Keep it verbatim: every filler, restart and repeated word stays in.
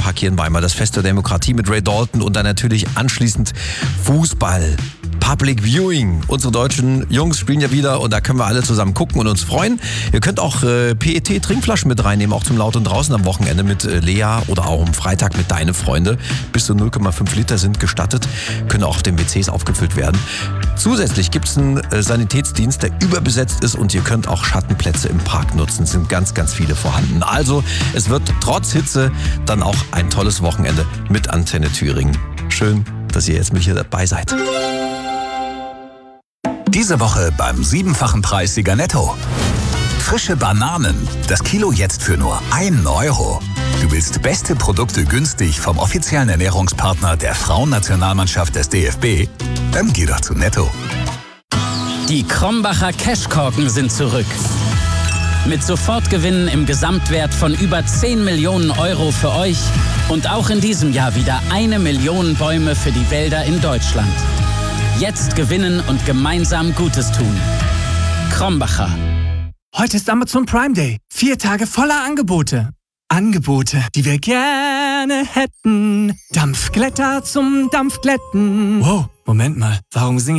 Tag hier in Weimar. Das Fest der Demokratie mit Ray Dalton und dann natürlich anschließend Fußball. Public Viewing. Unsere deutschen Jungs spielen ja wieder und da können wir alle zusammen gucken und uns freuen. Ihr könnt auch äh, P E T-Trinkflaschen mit reinnehmen, auch zum Laut und Draußen am Wochenende mit äh, Lea oder auch am Freitag mit Deine Freunde. Bis zu null Komma fünf Liter sind gestattet, können auch auf den W Cs aufgefüllt werden. Zusätzlich gibt es einen äh, Sanitätsdienst, der überbesetzt ist und ihr könnt auch Schattenplätze im Park nutzen. Es sind ganz, ganz viele vorhanden. Also es wird trotz Hitze dann auch ein tolles Wochenende mit Antenne Thüringen. Schön, dass ihr jetzt mit hier dabei seid. Diese Woche beim siebenfachen Preissieger Netto. Frische Bananen. Das Kilo jetzt für nur ein Euro. Du willst beste Produkte günstig vom offiziellen Ernährungspartner der Frauennationalmannschaft des D F B? Dann geh doch zu Netto. Die Krombacher Cashkorken sind zurück. Mit Sofortgewinnen im Gesamtwert von über zehn Millionen Euro für euch und auch in diesem Jahr wieder eine Million Bäume für die Wälder in Deutschland. Jetzt gewinnen und gemeinsam Gutes tun. Krombacher. Heute ist Amazon Prime Day. Vier Tage voller Angebote. Angebote, die wir gerne hätten. Dampfglätter zum Dampfglätten. Wow, Moment mal. Warum singe